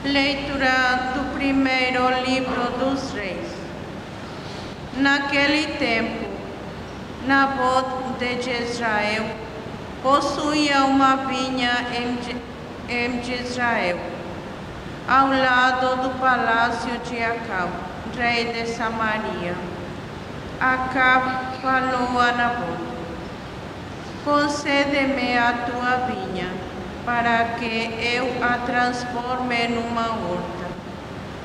Leitura do primeiro livro dos Reis. Naquele tempo, Nabote de Jezreel possuía uma vinha em Jezreel, ao lado do palácio de Acabe, rei de Samaria. Acabe falou a Nabote: concede-me a tua vinha, para que eu a transforme numa horta.